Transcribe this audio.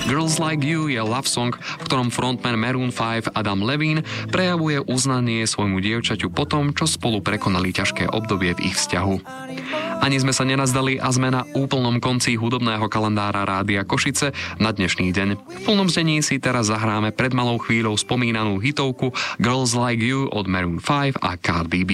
Girls Like You je love song, v ktorom frontman Maroon 5 Adam Levine prejavuje uznanie svojmu dievčaťu po tom, čo spolu prekonali ťažké obdobie v ich vzťahu. Ani sme sa nenazdali a sme na úplnom konci hudobného kalendára Rádia Košice na dnešný deň. V plnom znení si teraz zahráme pred malou chvíľou spomínanú hitovku Girls Like You od Maroon 5 a Cardi B.